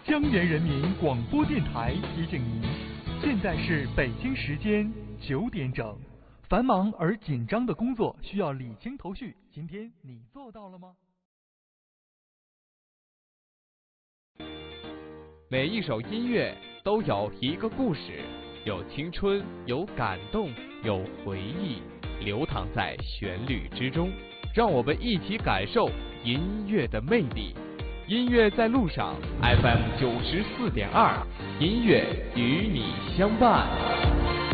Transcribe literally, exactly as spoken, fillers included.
江源人民广播电台提醒您，现在是北京时间九点整。繁忙而紧张的工作需要理清头绪，今天你做到了吗？ 每一首音乐都有一个故事，有青春，有感动，有回忆，流淌在旋律之中。让我们一起感受音乐的魅力。音乐在路上 ，F M 九十四点二，音乐与你相伴。